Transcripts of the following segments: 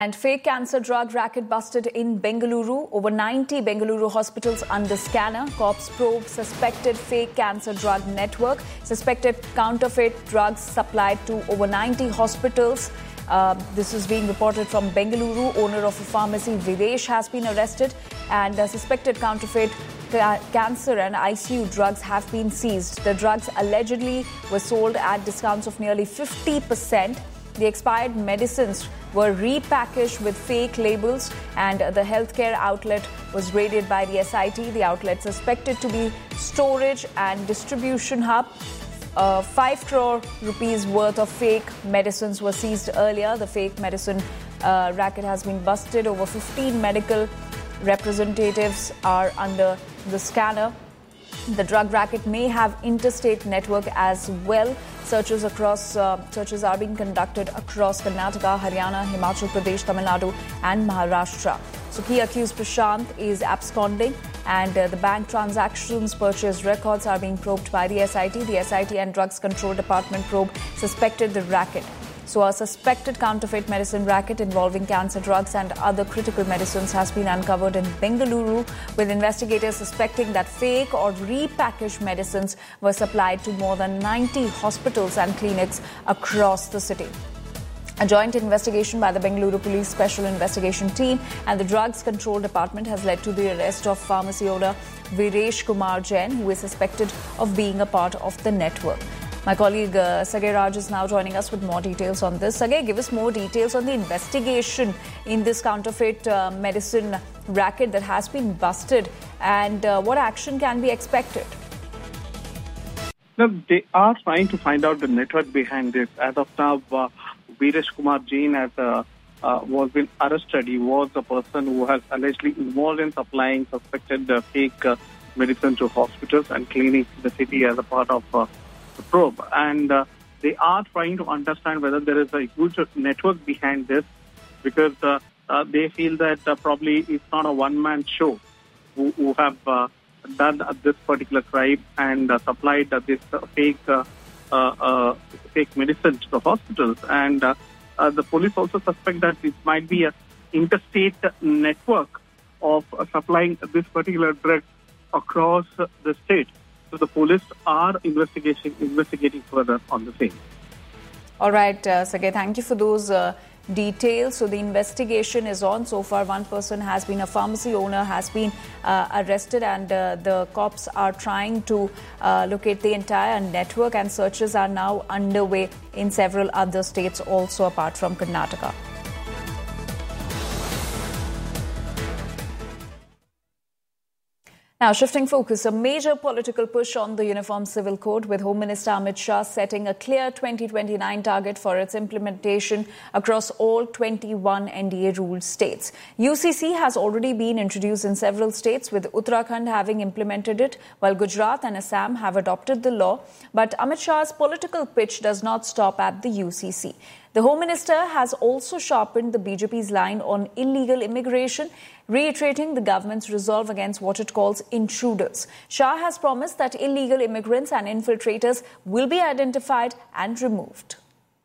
And fake cancer drug racket busted in Bengaluru. Over 90 Bengaluru hospitals under scanner. Cops probe suspected fake cancer drug network. Suspected counterfeit drugs supplied to over 90 hospitals. This is being reported from Bengaluru. Owner of a pharmacy, Videsh, has been arrested. And suspected counterfeit cancer and ICU drugs have been seized. The drugs allegedly were sold at discounts of nearly 50%. The expired medicines were repackaged with fake labels, and the healthcare outlet was raided by the SIT. The outlet suspected to be storage and distribution hub. 5 crore rupees worth of fake medicines were seized earlier. The fake medicine racket has been busted. Over 15 medical representatives are under the scanner. The drug racket may have interstate network as well. Searches are being conducted across Karnataka, Haryana, Himachal Pradesh, Tamil Nadu and Maharashtra. So key accused Prashant is absconding, and the bank transactions purchase records are being probed by the SIT. The SIT and Drugs Control Department probe suspected the racket. So a suspected counterfeit medicine racket involving cancer drugs and other critical medicines has been uncovered in Bengaluru, with investigators suspecting that fake or repackaged medicines were supplied to more than 90 hospitals and clinics across the city. A joint investigation by the Bengaluru Police Special Investigation Team and the Drugs Control Department has led to the arrest of pharmacy owner Viresh Kumar Jain, who is suspected of being a part of the network. My colleague Sagay Raj is now joining us with more details on this. Sagay, give us more details on the investigation in this counterfeit medicine racket that has been busted, and what action can be expected? Look, they are trying to find out the network behind this. As of now, Viresh Kumar Jain was been arrested. He was the person who has allegedly involved in supplying suspected fake medicine to hospitals and clinics in the city as a part of the probe. And they are trying to understand whether there is a huge network behind this, because they feel that probably it's not a one-man show who have done this particular crime and supplied this fake medicine to the hospitals. And the police also suspect that this might be an interstate network of supplying this particular drug across the state. So the police are investigating further on the same. All right, Sagay, thank you for those details. So the investigation is on. So far, one person has been, a pharmacy owner has been arrested, and the cops are trying to locate the entire network, and searches are now underway in several other states also apart from Karnataka. Now, shifting focus, a major political push on the Uniform Civil Code, with Home Minister Amit Shah setting a clear 2029 target for its implementation across all 21 NDA-ruled states. UCC has already been introduced in several states, with Uttarakhand having implemented it, while Gujarat and Assam have adopted the law. But Amit Shah's political pitch does not stop at the UCC. The Home Minister has also sharpened the BJP's line on illegal immigration, reiterating the government's resolve against what it calls intruders. Shah has promised that illegal immigrants and infiltrators will be identified and removed.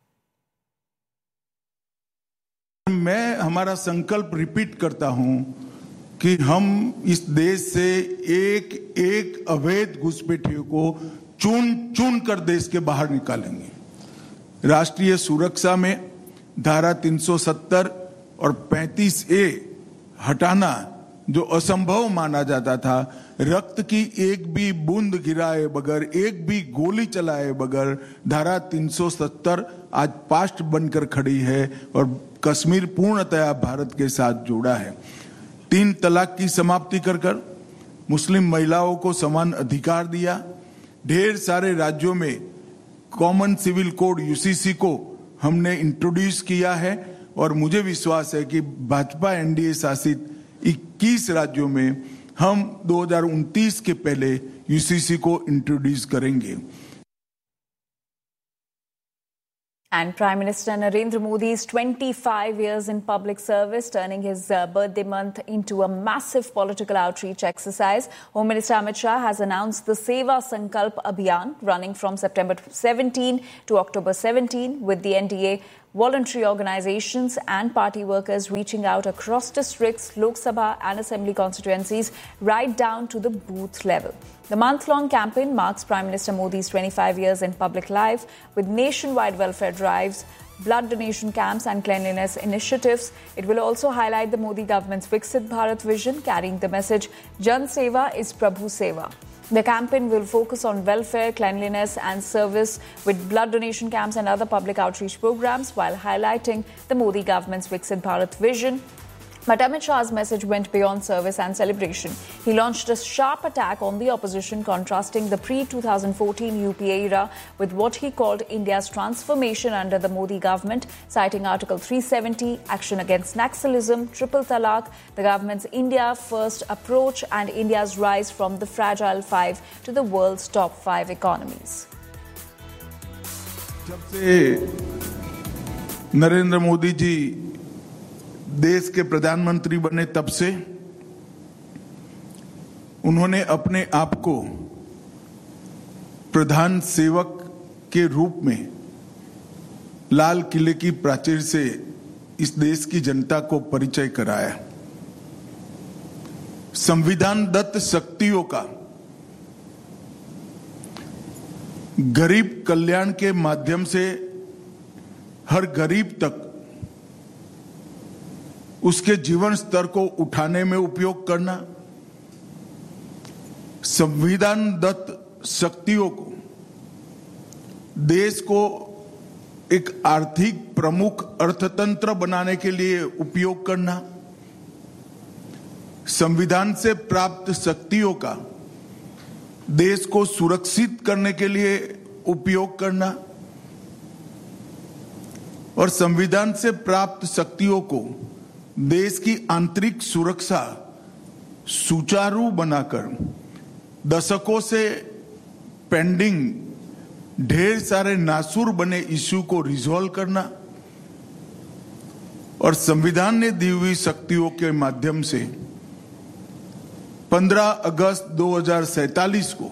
मैं हमारा संकल्प repeat करता हूं कि हम इस देश से एक अवैध घुसपैठियों को चुन कर देश के बाहर निकालेंगे। राष्ट्रीय सुरक्षा में धारा 370 और 35A हटाना जो असंभव माना जाता था, रक्त की एक भी बूंद गिराए बगैर, एक भी गोली चलाए बगैर धारा 370 आज पास्ट बनकर खड़ी है और कश्मीर पूर्णतया भारत के साथ जुड़ा है। 3 तलाक की समाप्ति कर मुस्लिम महिलाओं को समान अधिकार दिया। ढेर सारे राज्यों में कॉमन सिविल कोड यूसीसी को हमने इंट्रोड्यूस किया है, और मुझे विश्वास है कि भाजपा एनडीए शासित 21 राज्यों में हम 2029 के पहले यूसीसी को इंट्रोड्यूस करेंगे। And Prime Minister Narendra Modi's 25 years in public service, turning his birthday month into a massive political outreach exercise. Home Minister Amit Shah has announced the Seva Sankalp Abhiyan, running from September 17 to October 17, with the NDA voluntary organizations and party workers reaching out across districts, Lok Sabha and Assembly constituencies right down to the booth level. The month-long campaign marks Prime Minister Modi's 25 years in public life with nationwide welfare drives, blood donation camps and cleanliness initiatives. It will also highlight the Modi government's Viksit Bharat vision, carrying the message Jan Seva is Prabhu Seva. The campaign will focus on welfare, cleanliness and service with blood donation camps and other public outreach programs while highlighting the Modi government's Viksit Bharat vision. But Amit Shah's message went beyond service and celebration. He launched a sharp attack on the opposition, contrasting the pre-2014 UPA era with what he called India's transformation under the Modi government, citing Article 370, action against Naxalism, triple talaq, the government's India First approach and India's rise from the fragile five to the world's top 5 economies. जब से नरेंद्र मोदी जी देश के प्रधानमंत्री बने तब से उन्होंने अपने आप को प्रधान सेवक के रूप में लाल किले की प्राचीर से इस देश की जनता को परिचय कराया। संविधान दत्त शक्तियों का गरीब कल्याण के माध्यम से हर गरीब तक उसके जीवन स्तर को उठाने में उपयोग करना, संविधान दत्त शक्तियों को देश को एक आर्थिक प्रमुख अर्थतंत्र बनाने के लिए उपयोग करना, संविधान से प्राप्त शक्तियों का देश को सुरक्षित करने के लिए उपयोग करना और संविधान से प्राप्त शक्तियों को देश की आंतरिक सुरक्षा सुचारू बनाकर दशकों से पेंडिंग ढेर सारे नासूर बने इश्यू को रिजॉल्व करना और संविधान ने दी हुई शक्तियों के माध्यम से 15 अगस्त 2047 को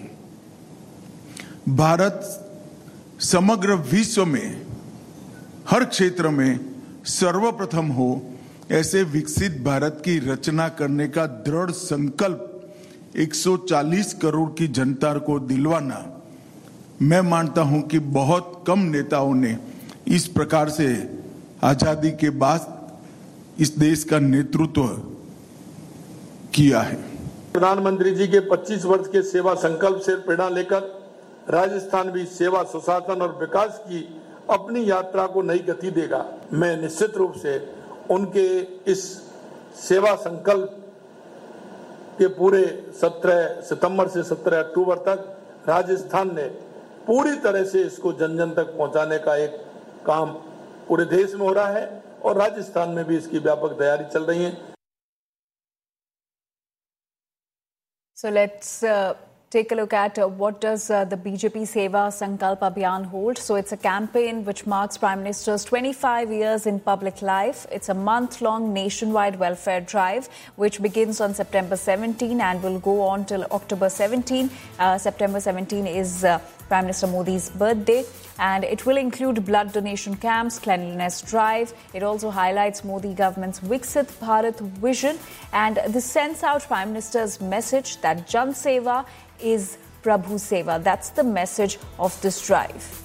भारत समग्र विश्व में हर क्षेत्र में सर्वप्रथम हो ऐसे विकसित भारत की रचना करने का दृढ़ संकल्प 140 करोड़ की जनता को दिलवाना, मैं मानता हूं कि बहुत कम नेताओं ने इस प्रकार से आजादी के बाद इस देश का नेतृत्व किया है। प्रधानमंत्री जी के 25 वर्ष के सेवा संकल्प से प्रेरणा लेकर राजस्थान भी सेवा, सुशासन और विकास की अपनी यात्रा को नई गति देगा। मैं निश्चित रूप से उनके इस सेवा संकल्प के पूरे 17 सितंबर से 17 अक्टूबर तक राजस्थान ने पूरी तरह से इसको जन जन तक पहुंचाने का एक काम पूरे देश में हो रहा है और राजस्थान में भी इसकी व्यापक तैयारी चल रही है। So let's take a look at what does the BJP Seva Sankalp Abhiyan hold. So it's a campaign which marks Prime Minister's 25 years in public life. It's a month-long nationwide welfare drive which begins on September 17 and will go on till October 17. September 17 is Prime Minister Modi's birthday, and it will include blood donation camps, cleanliness drive. It also highlights Modi government's Viksit Bharat vision, and this sends out Prime Minister's message that Jan Seva is Prabhu Seva. That's the message of this drive.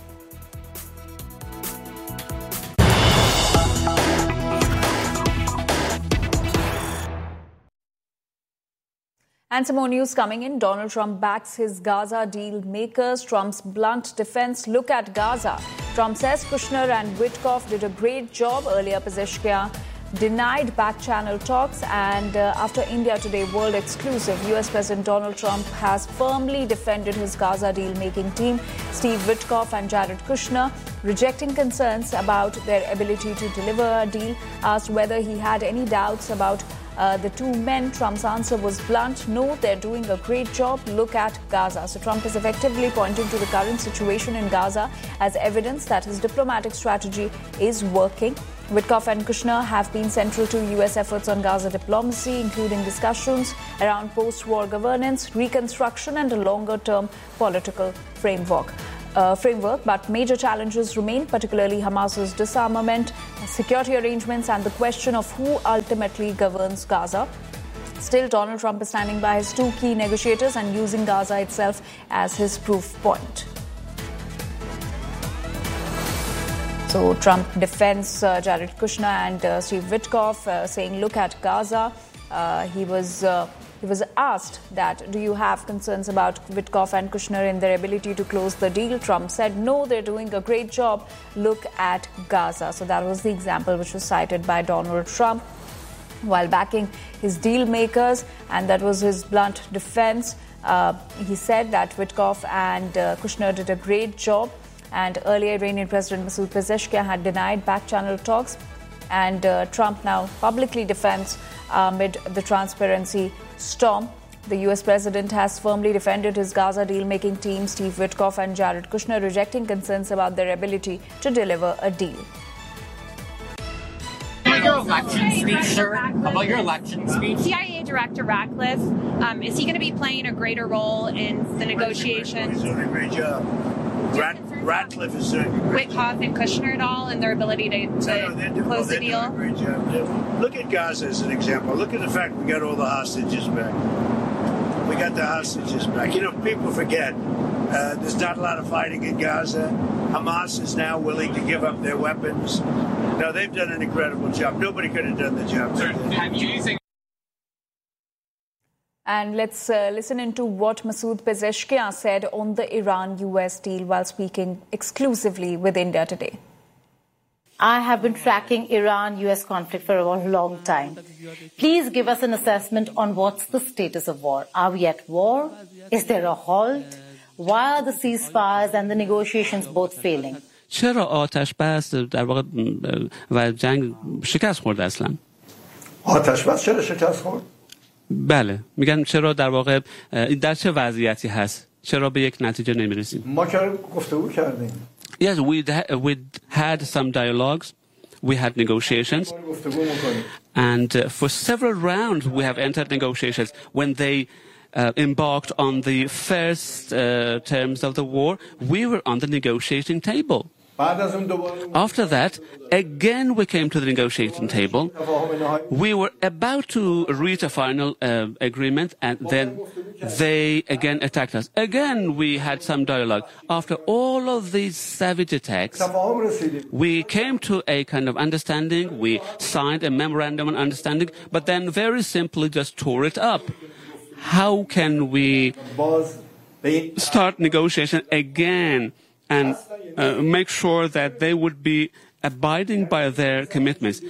And some more news coming in. Donald Trump backs his Gaza deal makers. Trump's blunt defense. Look at Gaza. Trump says Kushner and Witkoff did a great job. Earlier, Pezeshkian denied back-channel talks. And after India Today World Exclusive, US President Donald Trump has firmly defended his Gaza deal-making team, Steve Witkoff and Jared Kushner, rejecting concerns about their ability to deliver a deal. Asked whether he had any doubts about the two men, Trump's answer was blunt. No, they're doing a great job. Look at Gaza. So Trump is effectively pointing to the current situation in Gaza as evidence that his diplomatic strategy is working. Witkoff and Kushner have been central to U.S. efforts on Gaza diplomacy, including discussions around post-war governance, reconstruction, and a longer-term political framework. framework, but major challenges remain, particularly Hamas's disarmament, security arrangements, and the question of who ultimately governs Gaza. Still, Donald Trump is standing by his two key negotiators and using Gaza itself as his proof point. So Trump defends Jared Kushner and Steve Witkoff, saying, look at Gaza. He was asked that, do you have concerns about Witkoff and Kushner in their ability to close the deal? Trump said, no, they're doing a great job. Look at Gaza. So that was the example which was cited by Donald Trump while backing his deal makers, and that was his blunt defense. He said that Witkoff and Kushner did a great job, and earlier Iranian President Masoud Pezeshkian had denied back-channel talks, and Trump now publicly defends amid the transparency storm. The US president has firmly defended his Gaza deal-making team, Steve Witkoff and Jared Kushner, rejecting concerns about their ability to deliver a deal. Your election speech, sir. About your election speech. CIA Director Ratcliffe, is he going to be playing a greater role in the negotiations? He's doing a great job. Ratcliffe is doing a great job. Witkoff and Kushner at all in their ability to close the deal? Doing a great job. Look at Gaza as an example. Look at the fact we got all the hostages back. We got the hostages back. You know, people forget. There's not a lot of fighting in Gaza. Hamas is now willing to give up their weapons. No, they've done an incredible job. Nobody could have done the job. And let's listen into what Masoud Pezeshkian said on the Iran-US deal while speaking exclusively with India today. I have been tracking Iran-US conflict for a long time. Please give us an assessment on what's the status of war. Are we at war? Is there a halt? Why are the ceasefires and the negotiations both failing? چرا آتش بس در واقع و جنگ شکست خورد اصلا؟ آتش بس چرا شکست خورد؟ بله، میگن چرا در واقع در چه وضعیتی هست؟ چرا به یک نتیجه نمیرسیم؟ ما که گفتگو کردیم. Yes, we had some dialogues, we had negotiations, and for several rounds we have entered negotiations. When they embarked on the first terms of the war, we were on the negotiating table. After that, again we came to the negotiating table. We were about to reach a final agreement, and then they again attacked us. Again we had some dialogue. After all of these savage attacks, we came to a kind of understanding. We signed a memorandum of understanding, but then very simply just tore it up. How can we start negotiation again and make sure that they would be abiding by their commitments?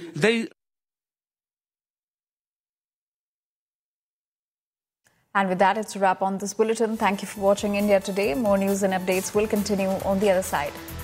And with that, it's a wrap on this bulletin. Thank you for watching India Today. More news and updates will continue on the other side.